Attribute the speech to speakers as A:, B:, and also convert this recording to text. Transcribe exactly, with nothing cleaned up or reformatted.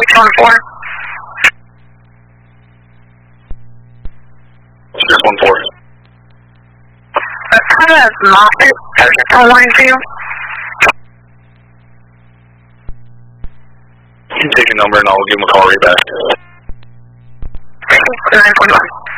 A: six one four.
B: six one four.
A: That's kind of Moffett. There's a phone line for you.
B: You can take a number and I'll give him a call right back.
A: nine one one.